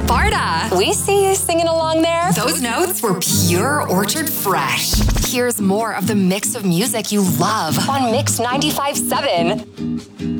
Sparta. We see you singing along there. Those notes were pure Orchard Fresh. Here's more of the mix of music you love on Mix 95.7.